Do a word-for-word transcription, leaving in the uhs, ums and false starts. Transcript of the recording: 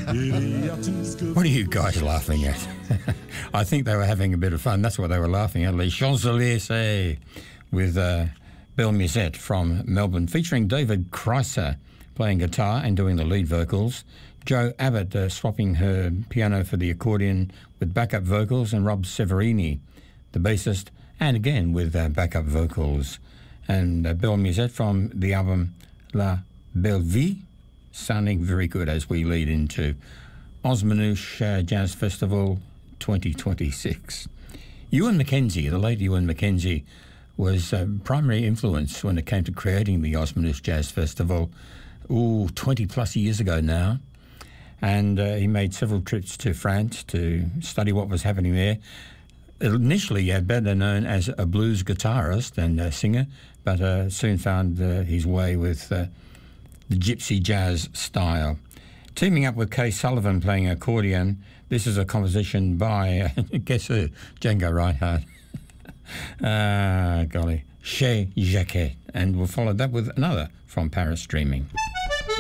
What are you guys laughing at? I think they were having a bit of fun. That's what they were laughing at. Les Champs-Élysées with uh, Belle Musette from Melbourne, featuring David Chrysler playing guitar and doing the lead vocals, Jo Abbott uh, swapping her piano for the accordion with backup vocals, and Rob Severini, the bassist, and again with uh, backup vocals. And uh, Belle Musette from the album La Belle Vie, sounding very good as we lead into Osmanouche uh, Jazz Festival twenty twenty-six. Ewan McKenzie, the late Ewan McKenzie, was a primary influence when it came to creating the Osmanouche Jazz Festival, ooh, twenty plus years ago now. And uh, he made several trips to France to study what was happening there. Initially, uh, better known as a blues guitarist and uh, singer, but uh, soon found uh, his way with uh, the gypsy jazz style. Teaming up with Kay Sullivan playing accordion, this is a composition by, uh, guess who? Django Reinhardt. Ah, golly. Chez Jacquet. And we'll follow that with another from Paris Dreaming.